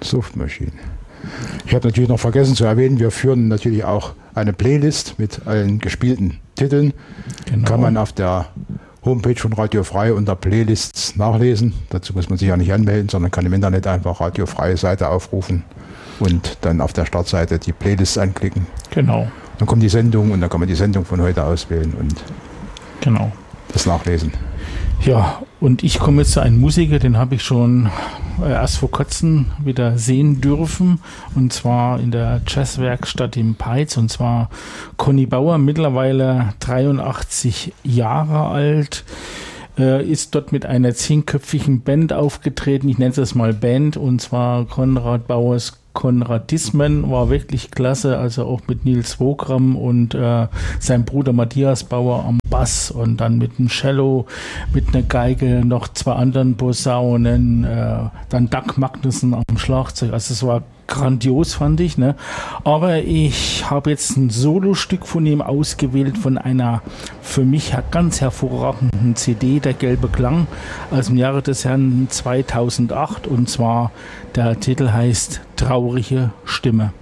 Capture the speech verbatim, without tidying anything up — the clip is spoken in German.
Soft Machine. Ich habe natürlich noch vergessen zu erwähnen, wir führen natürlich auch eine Playlist mit allen gespielten Titeln. Genau. Kann man auf der Homepage von Radio Frei unter Playlists nachlesen. Dazu muss man sich ja nicht anmelden, sondern kann im Internet einfach Radio Freie Seite aufrufen und dann auf der Startseite die Playlists anklicken. Genau. Dann kommt die Sendung und dann kann man die Sendung von heute auswählen und genau. das nachlesen. Ja, und ich komme jetzt zu einem Musiker, den habe ich schon äh, erst vor kurzem wieder sehen dürfen, und zwar in der Jazzwerkstatt im Peitz, und zwar Conny Bauer, mittlerweile dreiundachtzig Jahre alt, äh, ist dort mit einer zehnköpfigen Band aufgetreten, ich nenne es mal Band, und zwar Konrad Bauers Konradismen, war wirklich klasse, also auch mit Nils Wogram und äh, sein Bruder Matthias Bauer am Bass und dann mit dem Cello, mit einer Geige, noch zwei anderen Posaunen, äh, dann Doug Magnussen am Schlagzeug, also es war grandios, fand ich, ne? Aber ich habe jetzt ein Solostück von ihm ausgewählt, von einer für mich ganz hervorragenden C D, Der gelbe Klang, aus dem Jahre des Herrn zweitausendacht, und zwar der Titel heißt Traurige Stimme.